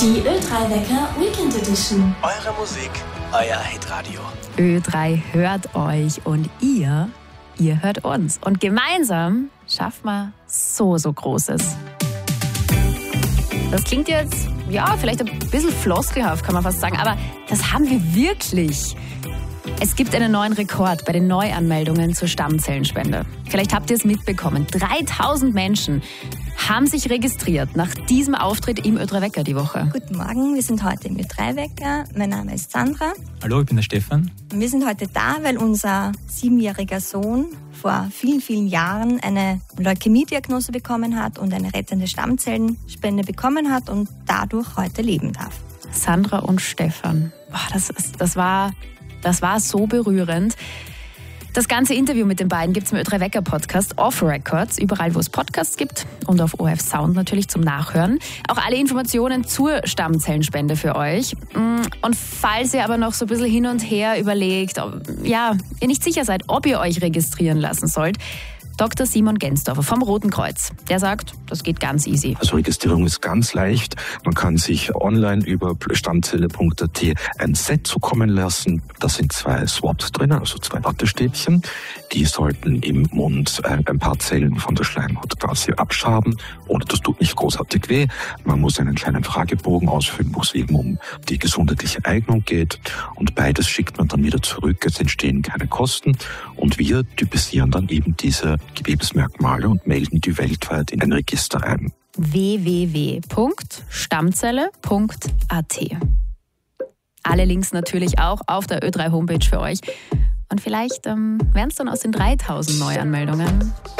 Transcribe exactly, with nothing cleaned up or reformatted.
Die Ö drei Wecker Weekend Edition. Eure Musik, euer Hitradio. Ö drei hört euch und ihr, ihr hört uns. Und gemeinsam schaffen wir so, so Großes. Das klingt jetzt, ja, vielleicht ein bisschen floskelhaft, kann man fast sagen, aber das haben wir wirklich. Es gibt einen neuen Rekord bei den Neuanmeldungen zur Stammzellenspende. Vielleicht habt ihr es mitbekommen. dreitausend Menschen haben sich registriert nach diesem Auftritt im Ö drei Wecker die Woche. Guten Morgen, wir sind heute im Ö drei Wecker. Mein Name ist Sandra. Hallo, ich bin der Stefan. Und wir sind heute da, weil unser siebenjähriger Sohn vor vielen, vielen Jahren eine Leukämie-Diagnose bekommen hat und eine rettende Stammzellenspende bekommen hat und dadurch heute leben darf. Sandra und Stefan. Boah, das, ist, das, war, das war so berührend. Das ganze Interview mit den beiden gibt es im Ö drei Wecker Podcast Off Records, überall wo es Podcasts gibt und auf O R F Sound natürlich zum Nachhören. Auch alle Informationen zur Stammzellenspende für euch. Und falls ihr aber noch so ein bisschen hin und her überlegt, ob, ja, ihr nicht sicher seid, ob ihr euch registrieren lassen sollt, Doktor Simon Gensdorfer vom Roten Kreuz, der sagt, das geht ganz easy. Also Registrierung ist ganz leicht. Man kann sich online über stammzelle punkt a t ein Set zukommen lassen. Da sind zwei Swabs drin, also zwei Wattestäbchen. Die sollten im Mund ein paar Zellen von der Schleimhaut quasi abschaben. Und das tut nicht großartig weh. Man muss einen kleinen Fragebogen ausfüllen, wo es eben um die gesundheitliche Eignung geht. Und beides schickt man dann wieder zurück. Es entstehen keine Kosten. Und wir typisieren dann eben diese Gewebsmerkmale und melden die weltweit in ein Register ein. w w w punkt stammzelle punkt a t. Alle Links natürlich auch auf der Ö drei Homepage für euch. Und vielleicht ähm, wären es dann aus den dreitausend Neuanmeldungen